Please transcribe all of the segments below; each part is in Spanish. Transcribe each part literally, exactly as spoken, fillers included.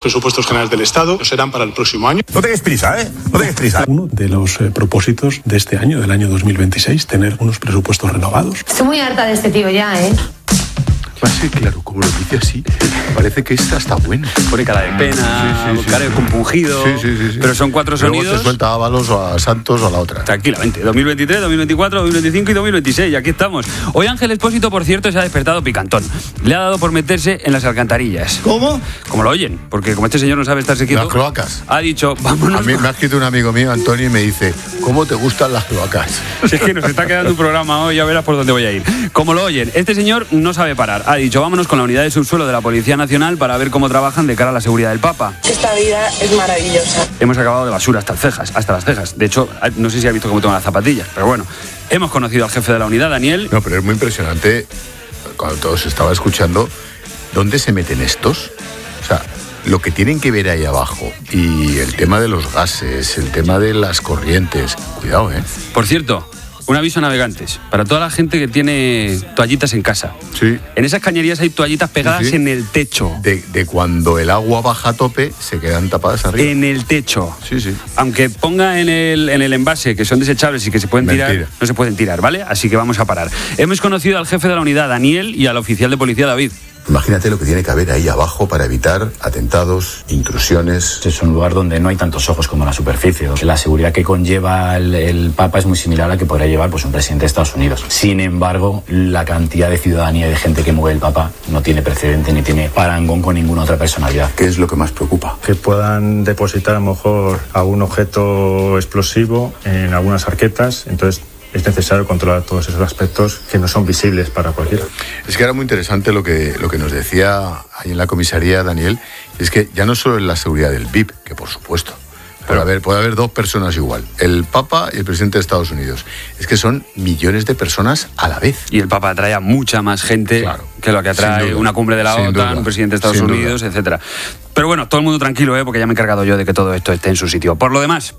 presupuestos generales del Estado, lo serán para el próximo año. No tengáis prisa, ¿eh? No tengáis prisa. Uno de los eh, propósitos de este año, del año dos mil veintiséis, tener unos presupuestos renovados. Estoy muy harta de este tío ya, ¿eh? Va a ser claro, como lo dice así, parece que esta está buena. Pone cara de pena, sí, sí, sí, cara de compungido, sí, sí, sí, sí. Pero son cuatro Luego sonidos. te suelta a Ábalos o a Santos o a la otra. Tranquilamente, dos mil veintitrés, dos mil veinticuatro, dos mil veinticinco y dos mil veintiséis, y aquí estamos. Hoy Ángel Expósito, por cierto, se ha despertado picantón. Le ha dado por meterse en las alcantarillas. ¿Cómo? Como lo oyen, porque como este señor no sabe estarse quieto. Las cloacas. Ha dicho, vámonos. A mí me ha escrito un amigo mío, Antonio, y me dice, ¿cómo te gustan las cloacas? Si es que nos está quedando un programa hoy, ya verás por dónde voy a ir. Como lo oyen, este señor no sabe parar. Ha dicho, vámonos con la unidad de subsuelo de la Policía Nacional para ver cómo trabajan de cara a la seguridad del Papa. Esta vida es maravillosa. Hemos acabado de basura hasta las cejas, hasta las cejas. De hecho, no sé si ha visto cómo toman las zapatillas, pero bueno, hemos conocido al jefe de la unidad, Daniel. No, pero es muy impresionante, cuando todos estaba escuchando, ¿dónde se meten estos? O sea, lo que tienen que ver ahí abajo, y el tema de los gases, el tema de las corrientes, cuidado, ¿eh? Por cierto, un aviso a navegantes, para toda la gente que tiene toallitas en casa. Sí. En esas cañerías hay toallitas pegadas Sí, sí. en el techo. De, de cuando el agua baja a tope, se quedan tapadas arriba. En el techo. Sí, sí. Aunque ponga en el, en el envase que son desechables y que se pueden Mentira. tirar, no se pueden tirar, ¿vale? Así que vamos a parar. Hemos conocido al jefe de la unidad, Daniel, y al oficial de policía, David. Imagínate lo que tiene que haber ahí abajo para evitar atentados, intrusiones. Es un lugar donde no hay tantos ojos como en la superficie. La seguridad que conlleva el, el Papa es muy similar a la que podría llevar pues, un presidente de Estados Unidos. Sin embargo, la cantidad de ciudadanía y de gente que mueve el Papa no tiene precedente ni tiene parangón con ninguna otra personalidad. ¿Qué es lo que más preocupa? Que puedan depositar a lo mejor algún objeto explosivo en algunas arquetas, entonces es necesario controlar todos esos aspectos que no son visibles para cualquiera. Es que era muy interesante lo que, lo que nos decía ahí en la comisaría Daniel, es que ya no solo es la seguridad del V I P, que por supuesto, puede haber, puede haber dos personas igual, el Papa y el presidente de Estados Unidos, es que son millones de personas a la vez. Y el Papa atrae a mucha más gente, claro, que lo que atrae una cumbre de la Sin OTAN, duda. un presidente de Estados Sin Unidos, duda. etcétera. Pero bueno, todo el mundo tranquilo, ¿eh? Porque ya me he encargado yo de que todo esto esté en su sitio. Por lo demás,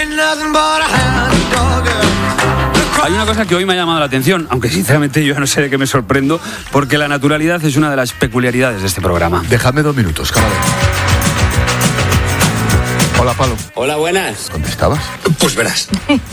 hay una cosa que hoy me ha llamado la atención, aunque sinceramente yo ya no sé de qué me sorprendo, porque la naturalidad es una de las peculiaridades de este programa. Déjame dos minutos, cabrón. Hola, Palo. Hola, buenas. ¿Dónde estabas? Pues verás.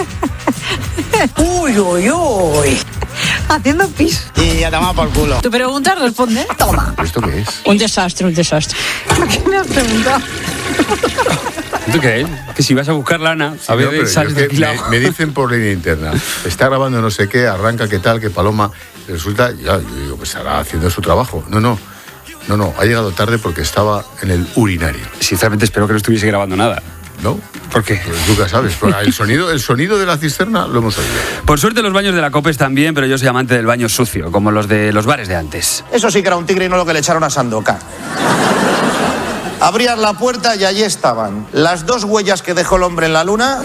Uy, uy, uy. Haciendo pis. Y ya te va por culo. Tu pregunta responde. Toma. ¿Esto qué es? Un desastre, un desastre. ¿Qué me has preguntado? ¿Tú qué? Que si vas a buscar lana, a ver, No, pero sales yo de es aquí que la- me, me dicen por línea interna, está grabando no sé qué, arranca qué tal, qué Paloma, resulta, ya, yo digo, pues estará haciendo su trabajo. No, no, no, no, ha llegado tarde porque estaba en el urinario. Sinceramente espero que no estuviese grabando nada. ¿No? ¿Por qué? Pues tú qué sabes, pero el sonido, el sonido de la cisterna lo hemos oído. Por suerte los baños de la COPE están bien, pero yo soy amante del baño sucio, como los de los bares de antes. Eso sí que era un tigre y no lo que le echaron a Sandokan. Abrías la puerta y allí estaban las dos huellas que dejó el hombre en la luna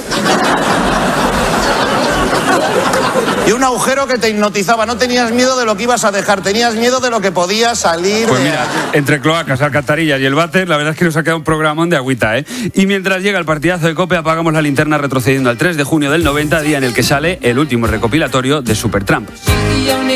y un agujero que te hipnotizaba. No tenías miedo de lo que ibas a dejar, tenías miedo de lo que podía salir. Pues de mira, allí. entre cloacas, alcantarillas y el váter, la verdad es que nos ha quedado un programón de agüita, ¿eh? Y mientras llega el partidazo de COPE, apagamos la linterna retrocediendo al tres de junio del noventa, día en el que sale el último recopilatorio de Supertramp.